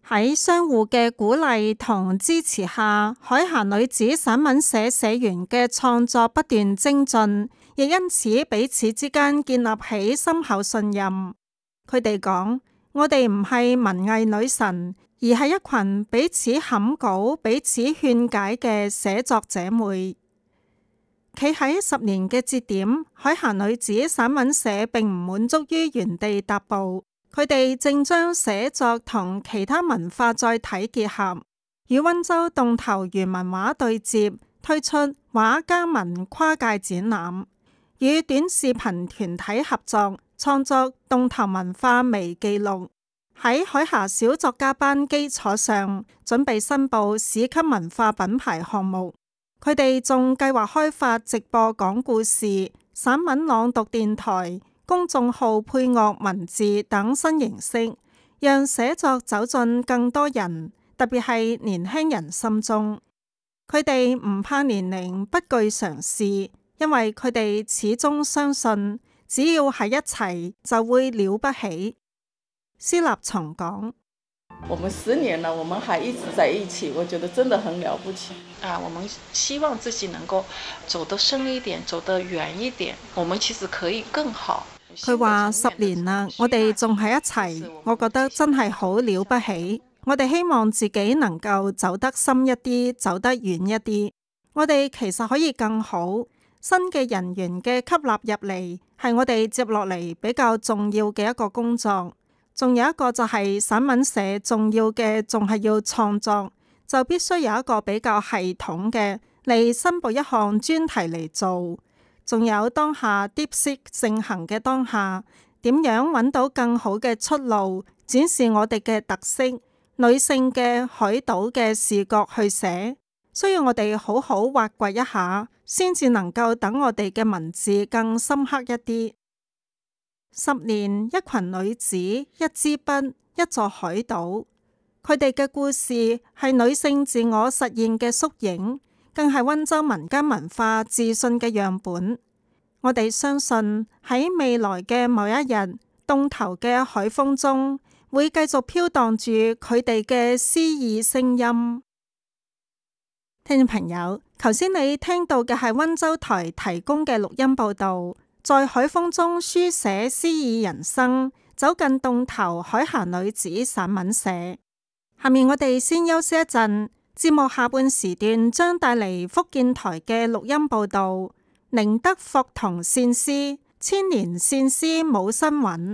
喺相互嘅鼓勵同支持下，海峽女子散文社社員嘅創作不斷精進，亦因此彼此之間建立起深厚信任。佢哋講：我哋唔係文藝女神，而係一群彼此冚稿、彼此勸解嘅寫作姐妹。企喺10年嘅節點，海峽女子散文社並唔滿足於原地踏步。佢哋正將寫作同其他文化載體結合，與溫州洞頭漁文畫對接，推出畫加文跨界展覽；與短視頻團體合作，創作洞頭文化微記錄。喺海峽小作家班基礎上，準備申報市級文化品牌項目。佢哋仲計劃開發直播講故事、散文朗讀電台、公眾號配樂文字等新形式，讓寫作走進更多人，特別係年輕人心中。佢哋唔怕年齡，不懼嘗試，因為佢哋始終相信，只要喺一齊就會了不起。施立松講： 我們10年了，我們還一直在一起，我覺得真的很了不起。 我們希望自己能夠走得深一點，走得遠一點，我們其實可以更好。 佢話10年啦，我哋仲喺一齊，我覺得真係好了不起。我哋希望自己能夠走得深一啲，走得遠一啲。我哋其實可以更好。新嘅人員嘅吸納入嚟，係我哋接落嚟比較重要嘅一個工作。仲有一個就係散文社重要嘅，仲係要創作，就必須有一個比較系統嘅嚟申報一項專題嚟做。仲有當下 DeepSeek 盛行嘅當下，點樣揾到更好嘅出路，展示我哋嘅特色，女性嘅海島嘅視覺去寫，需要我哋好好挖掘一下，先至能夠等我哋嘅文字更深刻一啲。10年，一群女子，一支筆，一座海島，佢哋嘅故事係女性自我實現嘅縮影，更係溫州民間文化自信嘅樣本。我哋相信喺未來嘅某一日，洞頭嘅海風中會繼續飄蕩住佢哋嘅詩意聲音。聽眾朋友，頭先你聽到嘅係溫州台提供嘅錄音報道，在海風中書寫詩意人生，走進洞頭海峽女子散文社。下面我哋先休息一陣，節目下半時段將帶嚟福建台嘅錄音報道。寧德霍同線詩，千年線詩冇新韻。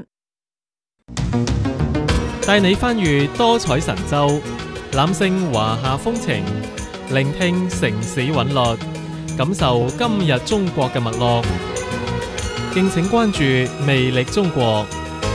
帶你翻閱多彩神州，覽勝華夏風情，聆聽城市韻律，感受今日中國嘅脈絡。敬請關注魅力中國。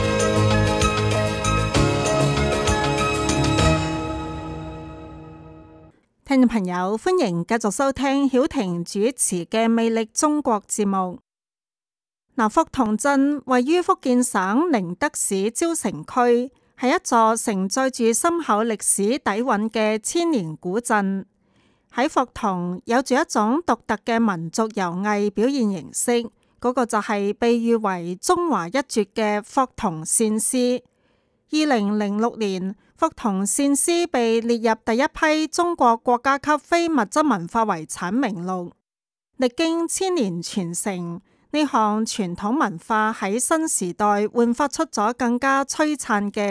聽眾朋友，歡迎繼續收聽曉婷主持嘅《魅力中國》節目。霍同鎮位於福建省寧德市蕉城區，係一座承載住深厚歷史底蘊嘅千年古鎮。喺霍同有住一種獨特嘅民族遊藝表現形式，嗰個就係被譽為中華一絕嘅霍同線詩。2006年，霍同線詩被列入第一批中國國家級非物質文化遺產名錄。歷經千年傳承，呢項傳統文化喺新時代煥發出咗更加璀璨嘅